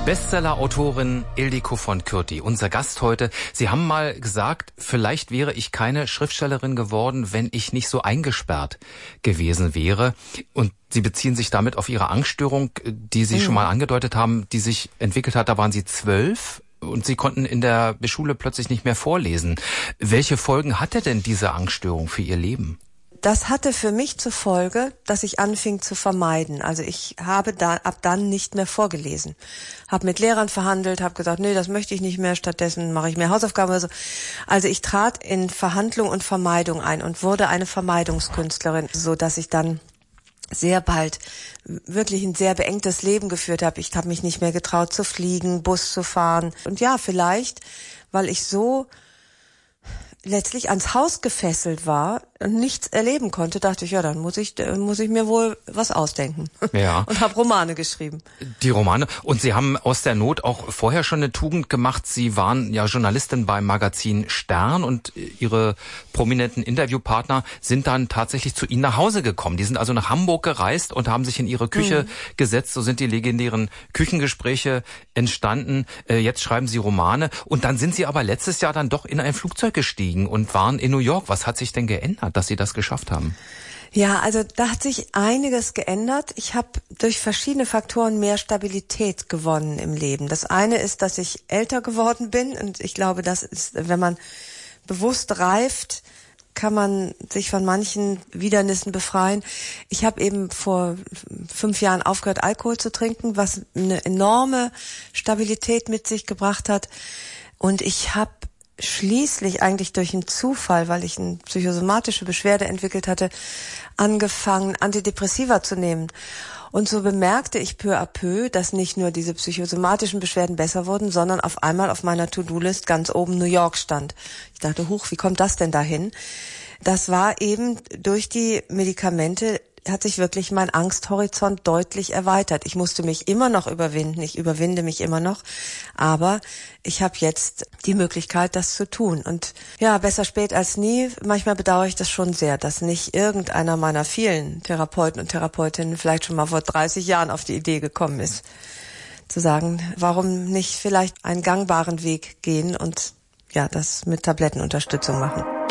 Bestseller-Autorin Ildiko von Kürti, unser Gast heute. Sie haben mal gesagt, vielleicht wäre ich keine Schriftstellerin geworden, wenn ich nicht so eingesperrt gewesen wäre. Und Sie beziehen sich damit auf Ihre Angststörung, die Sie schon mal angedeutet haben, die sich entwickelt hat. Da waren Sie 12 und Sie konnten in der Schule plötzlich nicht mehr vorlesen. Welche Folgen hatte denn diese Angststörung für Ihr Leben? Das hatte für mich zur Folge, dass ich anfing zu vermeiden. Also ich habe ab dann nicht mehr vorgelesen. Habe mit Lehrern verhandelt, habe gesagt, nee, das möchte ich nicht mehr, stattdessen mache ich mehr Hausaufgaben oder so. Also ich trat in Verhandlung und Vermeidung ein und wurde eine Vermeidungskünstlerin, so dass ich dann sehr bald wirklich ein sehr beengtes Leben geführt habe. Ich habe mich nicht mehr getraut zu fliegen, Bus zu fahren. Und ja, vielleicht, weil ich so letztlich ans Haus gefesselt war und nichts erleben konnte, dachte ich, ja, dann muss ich mir wohl was ausdenken. Ja. Und habe Romane geschrieben. Die Romane. Und Sie haben aus der Not auch vorher schon eine Tugend gemacht. Sie waren ja Journalistin beim Magazin Stern und Ihre prominenten Interviewpartner sind dann tatsächlich zu Ihnen nach Hause gekommen. Die sind also nach Hamburg gereist und haben sich in Ihre Küche gesetzt. So sind die legendären Küchengespräche entstanden. Jetzt schreiben Sie Romane. Und dann sind Sie aber letztes Jahr dann doch in ein Flugzeug gestiegen und waren in New York. Was hat sich denn geändert, dass Sie das geschafft haben? Ja, also da hat sich einiges geändert. Ich habe durch verschiedene Faktoren mehr Stabilität gewonnen im Leben. Das eine ist, dass ich älter geworden bin und ich glaube, das ist, wenn man bewusst reift, kann man sich von manchen Widernissen befreien. Ich habe eben vor 5 Jahren aufgehört, Alkohol zu trinken, was eine enorme Stabilität mit sich gebracht hat. Und ich habe schließlich eigentlich durch einen Zufall, weil ich eine psychosomatische Beschwerde entwickelt hatte, angefangen, Antidepressiva zu nehmen. Und so bemerkte ich peu à peu, dass nicht nur diese psychosomatischen Beschwerden besser wurden, sondern auf einmal auf meiner To-Do-List ganz oben New York stand. Ich dachte, huch, wie kommt das denn dahin? Das war eben durch die Medikamente, hat sich wirklich mein Angsthorizont deutlich erweitert. Ich musste mich immer noch überwinden, ich überwinde mich immer noch, aber ich habe jetzt die Möglichkeit, das zu tun. Und ja, besser spät als nie. Manchmal bedauere ich das schon sehr, dass nicht irgendeiner meiner vielen Therapeuten und Therapeutinnen vielleicht schon mal vor 30 Jahren auf die Idee gekommen ist, zu sagen, warum nicht vielleicht einen gangbaren Weg gehen und ja, das mit Tablettenunterstützung machen.